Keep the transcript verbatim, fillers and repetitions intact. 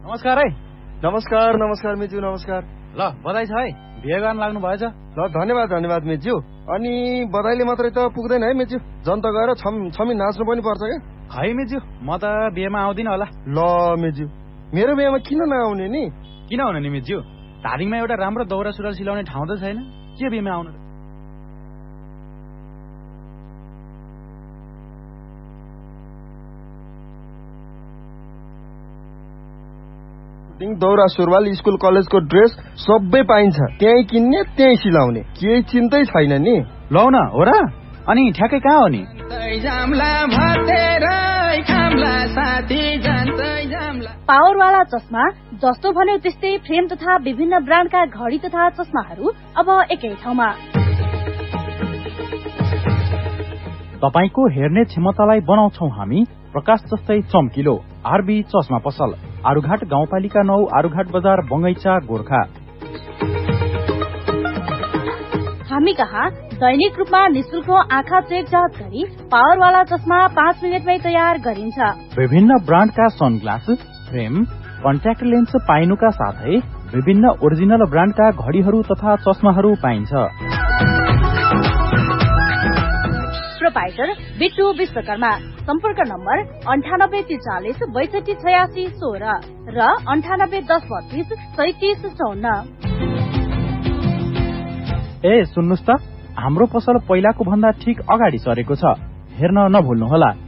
नमस्कार है। नमस्कार नमस्कार मिज्यू नमस्कार। ल बधाई छ है, बिहे गर्न लाग्नु भएछ। ल धन्यवाद धन्यवाद मिज्यू। अनि बधाईले मात्रै त पुग्दैन है मिज्यू, जनता गएर छम छमी नाच्नु पनि पर्छ क्या। खै मिज्यू, म त बिहेमा आउँदिन होला। ल मिज्यू, मेरो बिहेमा किन नआउने नि? किन हुने नि मिज्यू, धादिङमा एउटा राम्रो दौरा सुरुवाल सिलाउने ठाउँ त छैन, के बिहेमा आउनु? दौरा सुरुवाल, स्कुल कलेजको ड्रेस सबै पाइन्छ, त्यही किन्ने त्यही सिलाउने, केही चिन्तै छैन नि। लौ न हो र, अनि ठ्याक्कै कहाँ हो नि? पावरवाला चस्मा जस्तो भन्यो त्यस्तै फ्रेम तथा विभिन्न ब्रान्डका घडी तथा चस्माहरू अब एकै ठाउँमा। तपाईको हेर्ने क्षमतालाई बनाउँछौ हामी प्रकाश जस्तै चम्किलो। आरबी चस्मा पसल, आरुघाट गाउँपालिका नौ, आरुघाट बजार, बंगैचा, गोर्खा। हामी कहाँ दैनिक रूपमा निशुल्क आँखा चेक जाँच गरी पावरवाला चस्मा पाँच मिनटमै तयार गरिन्छ। विभिन्न ब्रान्डका सनग्लास, फ्रेम, कन्ट्याक्ट लेन्स पाइनुका साथै विभिन्न ओरिजिनल ब्रान्डका घडीहरू तथा चस्माहरू पाइन्छ। प्रोपाइटर बिट्टु विश्वकर्मा। सम्पर्क नम्बर अन्ठानब्बे त्रिचालिस बैसठी छयासी सोह्र र अन्ठानब्बे दस बत्तीस सैतिस चौन्न। ए सुन्नुस् त, हाम्रो पसल पहिलाको भन्दा ठिक अगाडि सरेको छ, हेर्न नभुल्नुहोला।